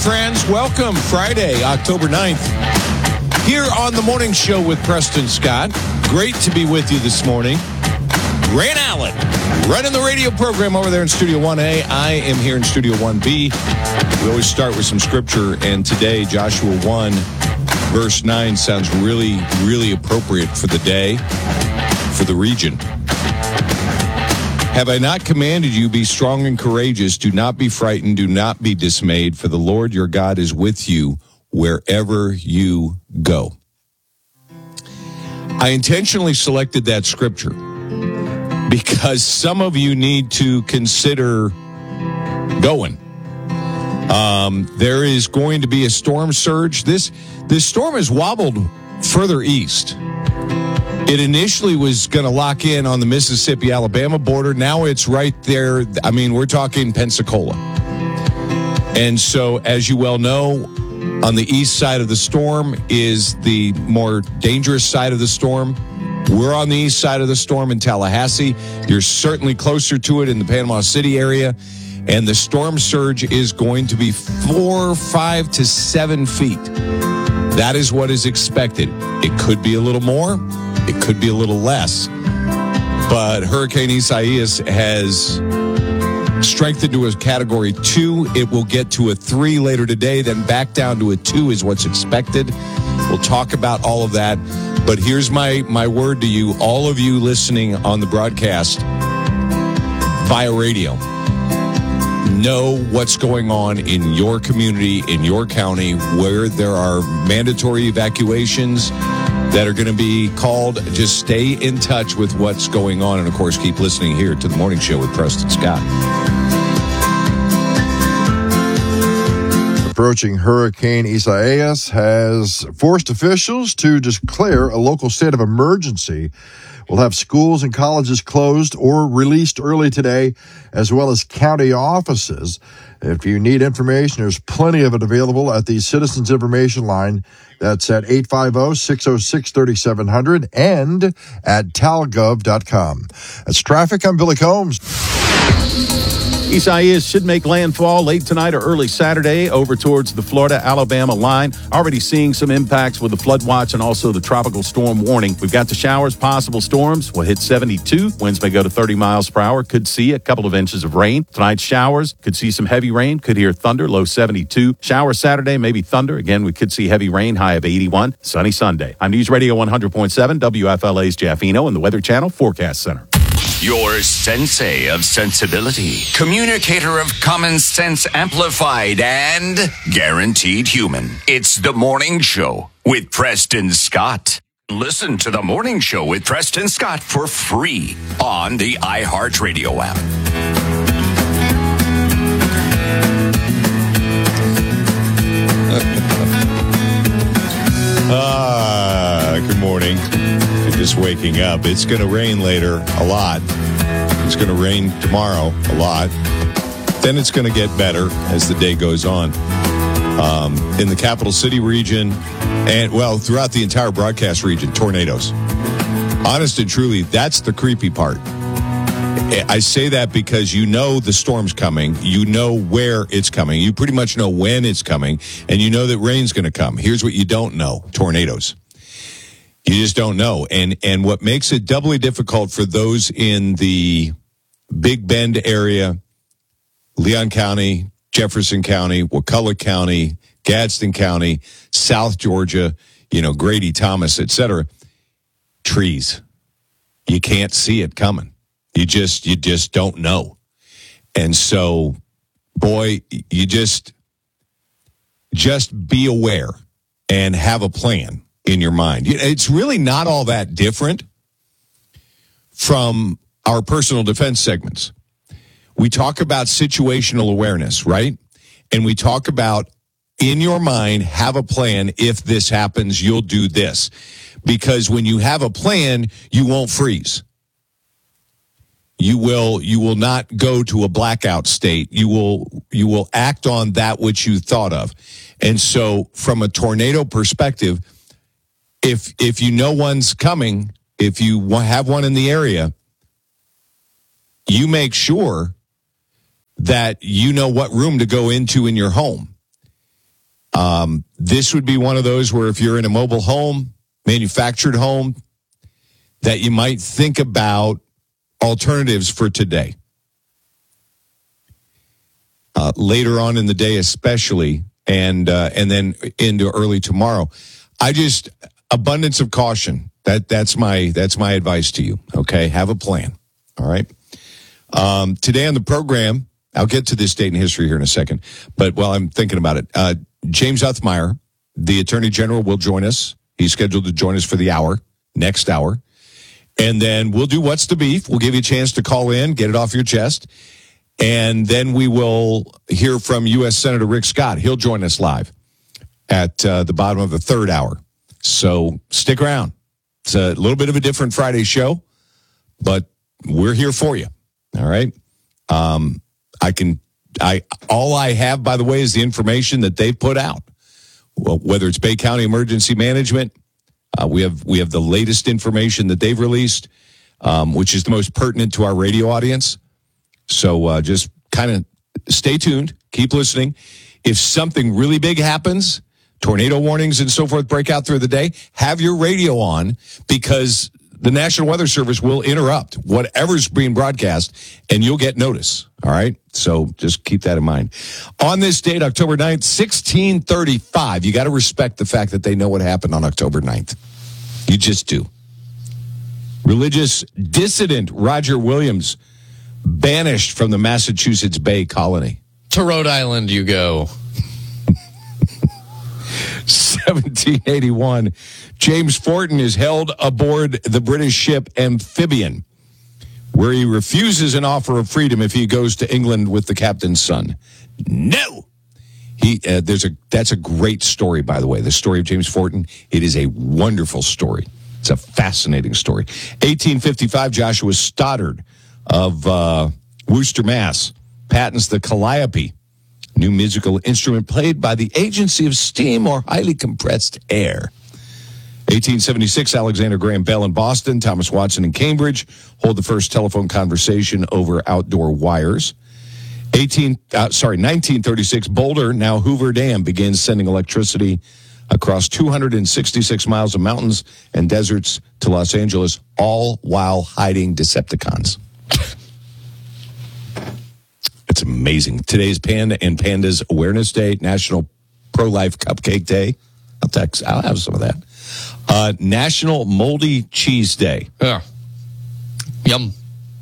friends. Welcome. Friday, October 9th. Here on the morning show with Preston Scott. Great to be with you this morning. Rand Allen, running the radio program over there in Studio 1A. I am here in Studio 1B. We always start with some scripture, and today, Joshua 1, verse 9 sounds really, really appropriate for the day, for the region. Have I not commanded you, be strong and courageous, do not be frightened, do not be dismayed, for the Lord your God is with you wherever you go. I intentionally selected that scripture because some of you need to consider going. There is going to be a storm surge. This storm has wobbled further east. It initially was going to lock in on the Mississippi-Alabama border. Now it's right there. I mean, we're talking Pensacola. And so, as you well know, on the east side of the storm is the more dangerous side of the storm. We're on the east side of the storm in Tallahassee. You're certainly closer to it in the Panama City area. And the storm surge is going to be 4, 5 to 7 feet. That is what is expected. It could be a little more. It could be a little less. But Hurricane Isaias has strengthened to a Category 2. It will get to a 3 later today, then back down to a 2 is what's expected. We'll talk about all of that. But here's my word to you, all of you listening on the broadcast via radio. Know what's going on in your community, in your county, where there are mandatory evacuations that are going to be called. Just stay in touch with what's going on. And, of course, keep listening here to the Morning Show with Preston Scott. Approaching Hurricane Isaias has forced officials to declare a local state of emergency. We'll have schools and colleges closed or released early today, as well as county offices. If you need information, there's plenty of it available at the Citizens Information Line. That's at 850-606-3700 and at talgov.com. That's traffic. I'm Billy Combs. Isaias should make landfall late tonight or early Saturday over towards the Florida-Alabama line. Already seeing some impacts with the flood watch and also the tropical storm warning. We've got the showers, possible storms. We'll hit 72. Winds may go to 30 miles per hour. Could see a couple of inches of rain. Tonight's showers, could see some heavy rain. Could hear thunder, low 72. Shower Saturday, maybe thunder. Again, we could see heavy rain, high of 81. Sunny Sunday. I'm News Radio 100.7, WFLA's Jeff Eno and the Weather Channel Forecast Center. Your sensei of sensibility, communicator of common sense amplified, and guaranteed human. It's The Morning Show with Preston Scott. Listen to The Morning Show with Preston Scott for free on the iHeartRadio app. Good morning. You're just waking up. It's going to rain later a lot. It's going to rain tomorrow a lot. Then it's going to get better as the day goes on. In the capital city region and, well, throughout the entire broadcast region, tornadoes. Honest and truly, that's the creepy part. I say that because you know the storm's coming. You know where it's coming. You pretty much know when it's coming. And you know that rain's going to come. Here's what you don't know. Tornadoes. You just don't know. And what makes it doubly difficult for those in the Big Bend area, Leon County, Jefferson County, Wakulla County, Gadsden County, South Georgia, Grady, Thomas, etc. Trees. You can't see it coming. You just don't know. And so, boy, you just be aware and have a plan in your mind. It's really not all that different from our personal defense segments. We talk about situational awareness, right? And we talk about, in your mind, have a plan. If this happens, you'll do this. Because when you have a plan, you won't freeze. You will not go to a blackout state. You will act on that which you thought of. And so from a tornado perspective, if you know one's coming, if you have one in the area, you make sure that you know what room to go into in your home. This would be one of those where if you're in a mobile home, manufactured home, that you might think about alternatives for today. Later on in the day especially, and then into early tomorrow. Abundance of caution. That's my advice to you. Okay, have a plan. All right. Today on the program, I'll get to this date in history here in a second, but while I'm thinking about it, James Uthmeyer, the Attorney General, will join us. He's scheduled to join us for the next hour. And then we'll do What's the Beef. We'll give you a chance to call in, get it off your chest. And then we will hear from U.S. Senator Rick Scott. He'll join us live at the bottom of the third hour. So stick around. It's a little bit of a different Friday show, but we're here for you. All right. All I have, by the way, is the information that they've put out. Well, whether it's Bay County Emergency Management, we have the latest information that they've released, which is the most pertinent to our radio audience. So just kind of stay tuned, keep listening. If something really big happens, tornado warnings and so forth break out through the day, have your radio on, because the National Weather Service will interrupt whatever's being broadcast, and you'll get notice. All right? So just keep that in mind. On this date, October 9th, 1635, you got to respect the fact that they know what happened on October 9th. You just do. Religious dissident Roger Williams banished from the Massachusetts Bay Colony. To Rhode Island you go. 1781, James Fortin is held aboard the British ship Amphibian, where he refuses an offer of freedom if he goes to England with the captain's son. No! That's a great story, by the way. The story of James Fortin. It is a wonderful story. It's a fascinating story. 1855, Joshua Stoddard of Worcester, Mass. patents the calliope, new musical instrument played by the agency of steam or highly compressed air. 1876, Alexander Graham Bell in Boston, Thomas Watson in Cambridge hold the first telephone conversation over outdoor wires. 1936, Boulder, now Hoover Dam, begins sending electricity across 266 miles of mountains and deserts to Los Angeles, all while hiding Decepticons. It's amazing. Today's Panda and Pandas Awareness Day, National Pro-Life Cupcake Day. I'll have some of that. National Moldy Cheese Day. Yeah. Yum.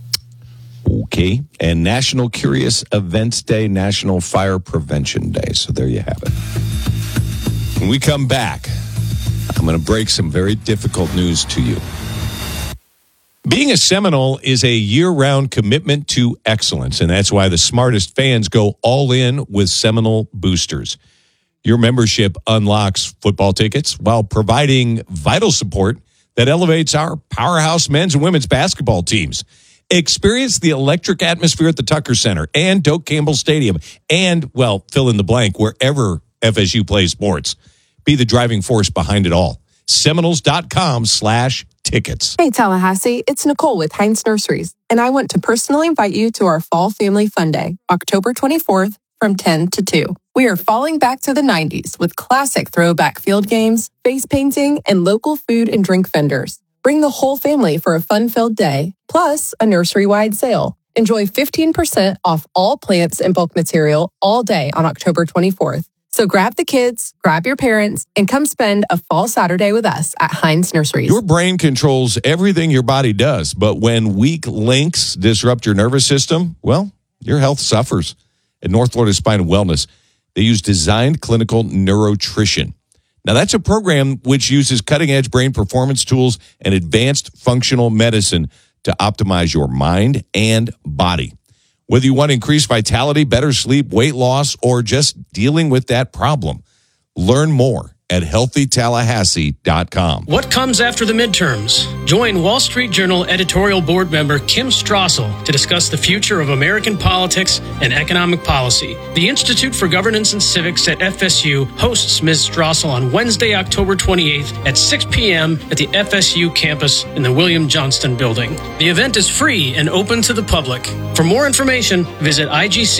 Okay. And National Curious Events Day, National Fire Prevention Day. So there you have it. When we come back, I'm going to break some very difficult news to you. Being a Seminole is a year-round commitment to excellence, and that's why the smartest fans go all in with Seminole Boosters. Your membership unlocks football tickets while providing vital support that elevates our powerhouse men's and women's basketball teams. Experience the electric atmosphere at the Tucker Center and Doak Campbell Stadium and, well, fill in the blank wherever FSU plays sports. Be the driving force behind it all. Seminoles.com/tickets. Hey, Tallahassee, it's Nicole with Heinz Nurseries, and I want to personally invite you to our Fall Family Fun Day, October 24th from 10 to 2. We are falling back to the 90s with classic throwback field games, face painting, and local food and drink vendors. Bring the whole family for a fun-filled day, plus a nursery-wide sale. Enjoy 15% off all plants and bulk material all day on October 24th. So grab the kids, grab your parents, and come spend a fall Saturday with us at Heinz Nurseries. Your brain controls everything your body does, but when weak links disrupt your nervous system, well, your health suffers. At North Florida Spine and Wellness, they use Designed Clinical Neurotrition. Now, that's a program which uses cutting-edge brain performance tools and advanced functional medicine to optimize your mind and body. Whether you want to increase vitality, better sleep, weight loss, or just dealing with that problem, learn more at HealthyTallahassee.com. What comes after the midterms? Join Wall Street Journal editorial board member Kim Strassel to discuss the future of American politics and economic policy. The Institute for Governance and Civics at FSU hosts Ms. Strassel on Wednesday, October 28th at 6 p.m. at the FSU campus in the William Johnston building. The event is free and open to the public. For more information, visit IGC